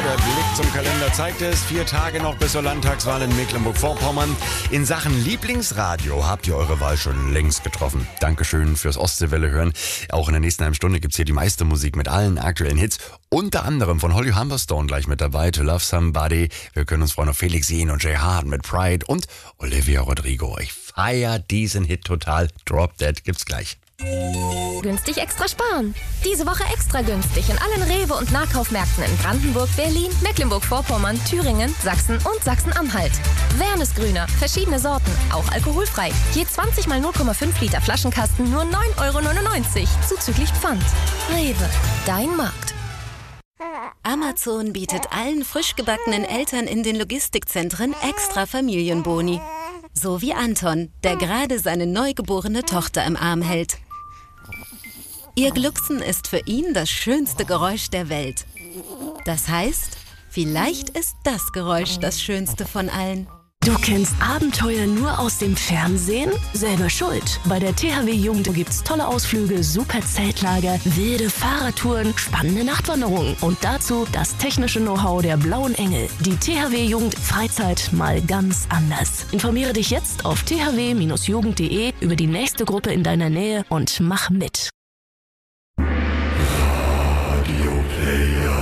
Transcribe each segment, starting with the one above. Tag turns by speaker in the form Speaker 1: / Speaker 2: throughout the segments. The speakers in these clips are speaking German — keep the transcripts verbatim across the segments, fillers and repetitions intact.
Speaker 1: Der Blick zum Kalender zeigt es. Vier Tage noch bis zur Landtagswahl in Mecklenburg-Vorpommern. In Sachen Lieblingsradio habt ihr eure Wahl schon längst getroffen. Dankeschön fürs Ostseewelle hören. Auch in der nächsten halben Stunde gibt's hier die meiste Musik mit allen aktuellen Hits. Unter anderem von Holly Humberstone gleich mit dabei, To Love Somebody. Wir können uns freuen auf Felix Jähn und Jay Hart mit Pride und Olivia Rodrigo. Ich feier diesen Hit total. Drop Dead gibt's gleich.
Speaker 2: Günstig extra sparen. Diese Woche extra günstig in allen Rewe- und Nahkaufmärkten in Brandenburg, Berlin, Mecklenburg-Vorpommern, Thüringen, Sachsen und Sachsen-Anhalt. Wernesgrüner, verschiedene Sorten, auch alkoholfrei. Je zwanzig mal null Komma fünf Liter Flaschenkasten nur neun Euro neunundneunzig, zuzüglich Pfand. Rewe, dein Markt.
Speaker 3: Amazon bietet allen frisch gebackenen Eltern in den Logistikzentren extra Familienboni. So wie Anton, der gerade seine neugeborene Tochter im Arm hält. Ihr Glucksen ist für ihn das schönste Geräusch der Welt. Das heißt, vielleicht ist das Geräusch das schönste von allen.
Speaker 4: Du kennst Abenteuer nur aus dem Fernsehen? Selber schuld. Bei der T H W Jugend gibt's tolle Ausflüge, super Zeltlager, wilde Fahrradtouren, spannende Nachtwanderungen und dazu das technische Know-how der Blauen Engel. Die T H W Jugend Freizeit mal ganz anders. Informiere dich jetzt auf t h w Bindestrich jugend punkt d e über die nächste Gruppe in deiner Nähe und mach mit.
Speaker 5: Radio Player.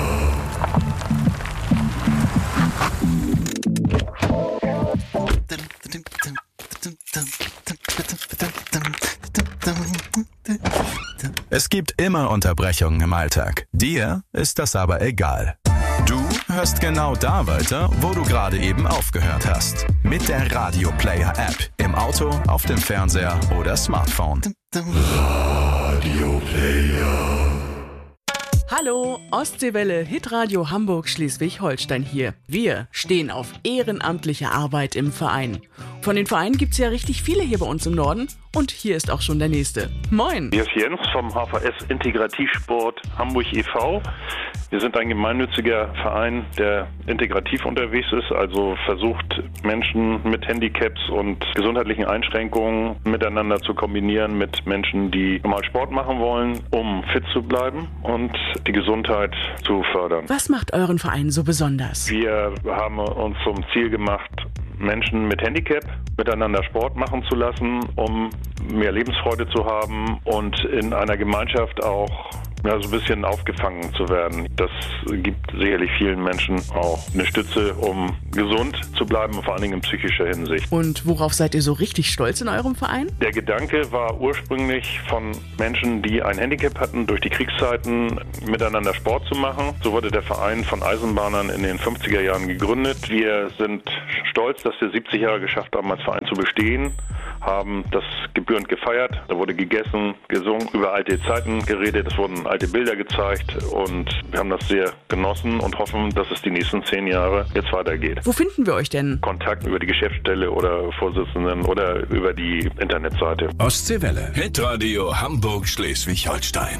Speaker 6: Es gibt immer Unterbrechungen im Alltag. Dir ist das aber egal. Du hörst genau da weiter, wo du gerade eben aufgehört hast. Mit der Radio Player App. Im Auto, auf dem Fernseher oder Smartphone.
Speaker 5: Radio Player.
Speaker 7: Hallo, Ostseewelle, Hitradio Hamburg Schleswig-Holstein hier. Wir stehen auf ehrenamtliche Arbeit im Verein. Von den Vereinen gibt's ja richtig viele hier bei uns im Norden und hier ist auch schon der nächste. Moin!
Speaker 8: Hier ist Jens vom H V S Integrativsport Hamburg e V Wir sind ein gemeinnütziger Verein, der integrativ unterwegs ist, also versucht, Menschen mit Handicaps und gesundheitlichen Einschränkungen miteinander zu kombinieren mit Menschen, die normal Sport machen wollen, um fit zu bleiben und die Gesundheit zu fördern.
Speaker 7: Was macht euren Verein so besonders?
Speaker 8: Wir haben uns zum Ziel gemacht, Menschen mit Handicap miteinander Sport machen zu lassen, um mehr Lebensfreude zu haben und in einer Gemeinschaft auch ja, so ein bisschen aufgefangen zu werden. Das gibt sicherlich vielen Menschen auch eine Stütze, um gesund zu bleiben, vor allen Dingen in psychischer Hinsicht.
Speaker 7: Und worauf seid ihr so richtig stolz in eurem Verein?
Speaker 8: Der Gedanke war ursprünglich von Menschen, die ein Handicap hatten, durch die Kriegszeiten miteinander Sport zu machen. So wurde der Verein von Eisenbahnern in den fünfziger Jahren gegründet. Wir sind stolz, dass wir siebzig Jahre geschafft haben, als Verein zu bestehen, haben das gebührend gefeiert. Da wurde gegessen, gesungen, über alte Zeiten geredet, es wurden alte Bilder gezeigt und wir haben das sehr genossen und hoffen, dass es die nächsten zehn Jahre jetzt weitergeht.
Speaker 7: Wo finden wir euch denn?
Speaker 8: Kontakt über die Geschäftsstelle oder Vorsitzenden oder über die Internetseite.
Speaker 5: Ostseewelle, Hitradio Hamburg Schleswig-Holstein.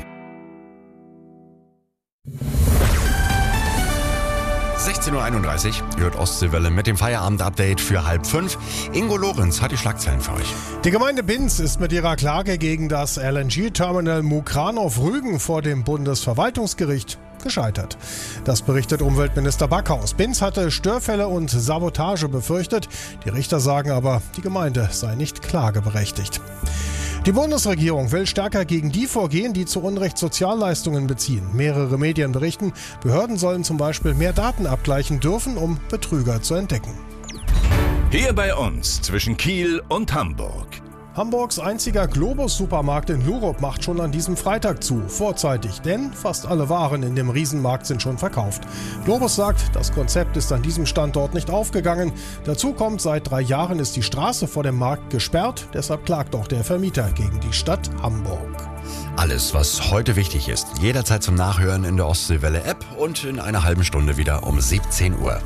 Speaker 1: sechzehn Uhr einunddreißig, ihr hört Ostseewelle mit dem Feierabend-Update für halb fünf. Ingo Lorenz hat die Schlagzeilen für euch.
Speaker 9: Die Gemeinde Binz ist mit ihrer Klage gegen das L N G-Terminal Mukranov-Rügen vor dem Bundesverwaltungsgericht gescheitert. Das berichtet Umweltminister Backhaus. Binz hatte Störfälle und Sabotage befürchtet. Die Richter sagen aber, die Gemeinde sei nicht klageberechtigt. Die Bundesregierung will stärker gegen die vorgehen, die zu Unrecht Sozialleistungen beziehen. Mehrere Medien berichten, Behörden sollen zum Beispiel mehr Daten abgleichen dürfen, um Betrüger zu entdecken.
Speaker 5: Hier bei uns zwischen Kiel und Hamburg.
Speaker 9: Hamburgs einziger Globus-Supermarkt in Lurup macht schon an diesem Freitag zu, vorzeitig, denn fast alle Waren in dem Riesenmarkt sind schon verkauft. Globus sagt, das Konzept ist an diesem Standort nicht aufgegangen. Dazu kommt, seit drei Jahren ist die Straße vor dem Markt gesperrt, deshalb klagt auch der Vermieter gegen die Stadt Hamburg.
Speaker 1: Alles, was heute wichtig ist, jederzeit zum Nachhören in der Ostseewelle-App und in einer halben Stunde wieder um siebzehn Uhr.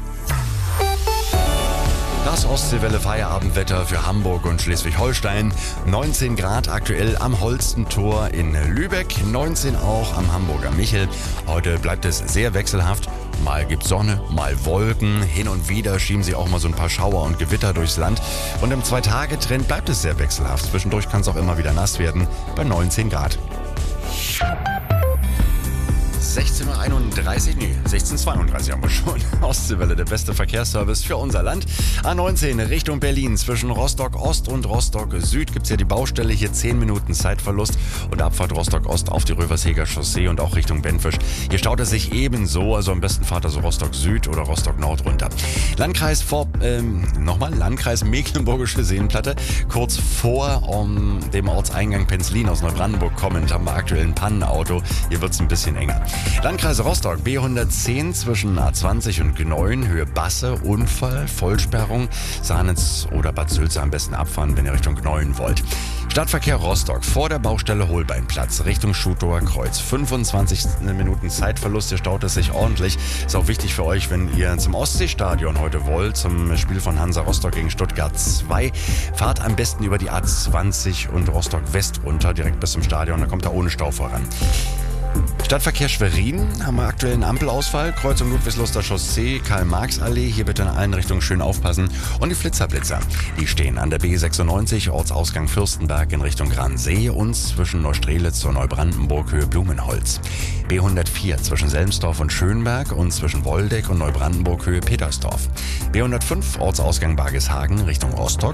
Speaker 1: Das Ostseewelle-Feierabendwetter für Hamburg und Schleswig-Holstein. neunzehn Grad aktuell am Holstentor in Lübeck, neunzehn auch am Hamburger Michel. Heute bleibt es sehr wechselhaft. Mal gibt's Sonne, mal Wolken. Hin und wieder schieben sie auch mal so ein paar Schauer und Gewitter durchs Land. Und im Zwei-Tage-Trend bleibt es sehr wechselhaft. Zwischendurch kann es auch immer wieder nass werden bei neunzehn Grad. sechzehn Uhr einunddreißig, nee, sechzehn Uhr zweiunddreißig haben wir schon. Ostseewelle, der beste Verkehrsservice für unser Land. A neunzehn Richtung Berlin, zwischen Rostock Ost und Rostock Süd gibt es ja die Baustelle, hier zehn Minuten Zeitverlust und Abfahrt Rostock Ost auf die Röversheger Chaussee und auch Richtung Benfisch. Hier staut es sich ebenso, also am besten fahrt also Rostock Süd oder Rostock Nord runter. Landkreis vor, ähm, nochmal, Landkreis Mecklenburgische Seenplatte, kurz vor um, dem Ortseingang Penzlin aus Neubrandenburg kommend, haben wir aktuell ein Pannenauto. Hier wird es ein bisschen enger. Landkreis Rostock, B hundertzehn zwischen A zwanzig und Gneuen, Höhe Basse, Unfall, Vollsperrung. Sahnitz oder Bad Sülze am besten abfahren, wenn ihr Richtung Gneuen wollt. Stadtverkehr Rostock, vor der Baustelle Holbeinplatz, Richtung Schutower Kreuz. fünfundzwanzig Minuten Zeitverlust, hier staut es sich ordentlich. Ist auch wichtig für euch, wenn ihr zum Ostseestadion heute wollt, zum Spiel von Hansa Rostock gegen Stuttgart zwei. Fahrt am besten über die A zwanzig und Rostock West runter, direkt bis zum Stadion, da kommt ihr ohne Stau voran. Stadtverkehr Schwerin, haben wir aktuell einen Ampelausfall, Kreuzung Ludwigsluster Chaussee, Karl-Marx-Allee, hier bitte in allen Richtungen schön aufpassen. Und die Flitzerblitzer, die stehen an der B sechsundneunzig, Ortsausgang Fürstenberg in Richtung Gransee und zwischen Neustrelitz und Neubrandenburg Höhe Blumenholz. B hundertvier zwischen Selmsdorf und Schönberg und zwischen Woldeck und Neubrandenburg Höhe Petersdorf. B hundertfünf, Ortsausgang Bargishagen Richtung Rostock.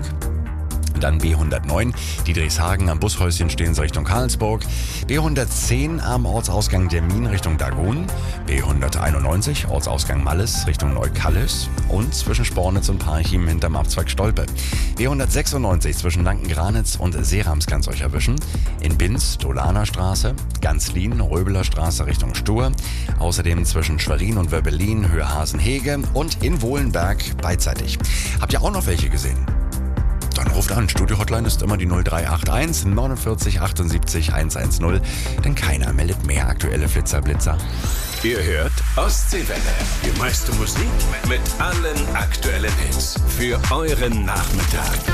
Speaker 1: Dann B hundertneun, Diedrichshagen am Bushäuschen stehen sie Richtung Karlsburg. B hundertzehn am Ortsausgang Dermin Richtung Dagun. B hunderteinundneunzig, Ortsausgang Malles Richtung Neukallis. Und zwischen Spornitz und Parchim hinterm Abzweig Stolpe. B hundertsechsundneunzig zwischen Lanken-Granitz und Seerams kann's euch erwischen. In Binz, Dolaner Straße, Ganzlin, Röbeler Straße Richtung Stur. Außerdem zwischen Schwerin und Wöbbelin, Höhe Hasenhege und in Wohlenberg beidseitig. Habt ihr auch noch welche gesehen? Dann ruft an. Studio-Hotline ist immer die null drei acht eins neunundvierzig achtundsiebzig hundertzehn, denn keiner meldet mehr aktuelle Flitzerblitzer.
Speaker 5: Ihr hört Ostseewelle, die meiste Musik mit allen aktuellen Hits für euren Nachmittag.